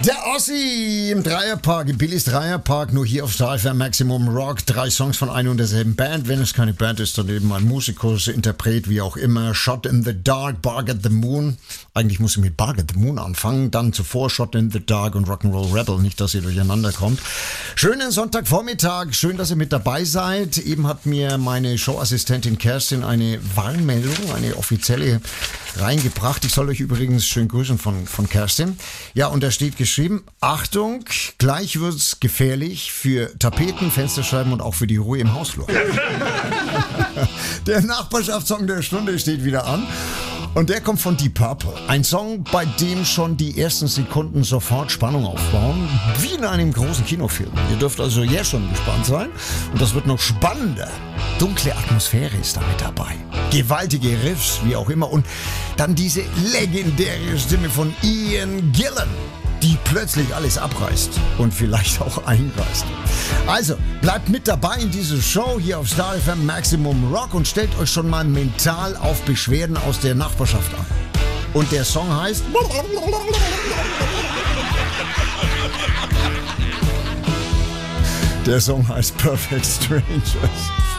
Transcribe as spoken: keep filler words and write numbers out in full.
Der Ossi im Dreierpark, im Billys Dreierpark, nur hier auf Star F M Maximum Rock. Drei Songs von einer und derselben Band. Wenn es keine Band ist, dann eben ein Musikus, Interpret, wie auch immer. Shot in the Dark, Bark at the Moon. Eigentlich muss ich mit Bark at the Moon anfangen. Dann zuvor Shot in the Dark und Rock'n'Roll Rebel. Nicht, dass ihr durcheinander kommt. Schönen Sonntagvormittag. Schön, dass ihr mit dabei seid. Eben hat mir meine Showassistentin Kerstin eine Warnmeldung, eine offizielle reingebracht. Ich soll euch übrigens schön grüßen von, von Kerstin. Ja, und da steht geschrieben, Achtung, gleich wird's gefährlich für Tapeten, Fensterscheiben und auch für die Ruhe im Hausflur. Der Nachbarschaftssong der Stunde steht wieder an. Und der kommt von Deep Purple. Ein Song, bei dem schon die ersten Sekunden sofort Spannung aufbauen, wie in einem großen Kinofilm. Ihr dürft also jetzt schon gespannt sein. Und das wird noch spannender. Dunkle Atmosphäre ist da mit dabei. Gewaltige Riffs, wie auch immer. Und dann diese legendäre Stimme von Ian Gillan, die plötzlich alles abreißt und vielleicht auch einreißt. Also, bleibt mit dabei in dieser Show hier auf Star F M Maximum Rock und stellt euch schon mal mental auf Beschwerden aus der Nachbarschaft an. Und der Song heißt... Der Song heißt Perfect Strangers.